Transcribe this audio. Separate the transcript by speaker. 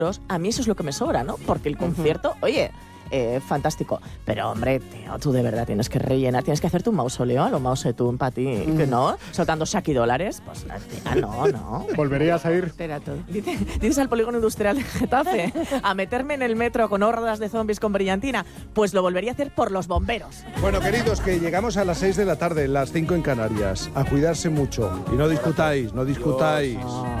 Speaker 1: a mí eso es lo que me sobra, ¿no? Porque el concierto, oye, fantástico. Pero, hombre, tío, tú de verdad tienes que rellenar, tienes que hacerte un mausoleo a lo Mao Zedong para ti, que no, soltando $dólares, pues no.
Speaker 2: ¿Volverías a ir?
Speaker 1: Espera todo. ¿Dices al polígono industrial de Getafe a meterme en el metro con hordas de zombies con brillantina? Pues lo volvería a hacer por los bomberos.
Speaker 3: Bueno, queridos, que llegamos a las 6 de la tarde, las 5 en Canarias. A cuidarse mucho. Y no discutáis.